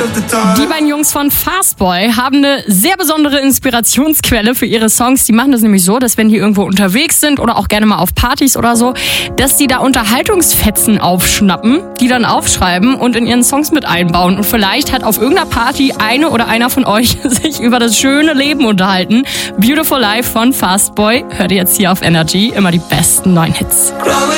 Die beiden Jungs von Fastboy haben eine sehr besondere Inspirationsquelle für ihre Songs. Die machen das nämlich so, dass wenn die irgendwo unterwegs sind oder auch gerne mal auf Partys oder so, dass die da Unterhaltungsfetzen aufschnappen, die dann aufschreiben und in ihren Songs mit einbauen. Und vielleicht hat auf irgendeiner Party eine oder einer von euch sich über das schöne Leben unterhalten. Beautiful Life von Fastboy hört ihr jetzt hier auf Energy. Immer die besten neuen Hits.